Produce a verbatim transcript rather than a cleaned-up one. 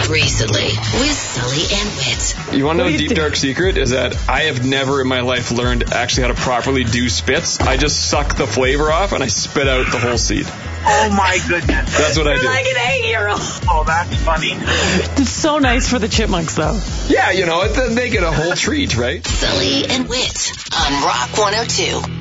recently with Sully and Whit. You want to know a deep, dark secret? Is that I have never in my life learned actually how to properly do spits. I just suck the flavor off and I spit out the whole seed. Oh, my goodness. That's what I You're do. like an eight-year-old. Oh, that's funny. It's so nice for the chipmunks, though. Yeah, you know, they get a whole treat, right? Sully and Whit on Rock one oh two.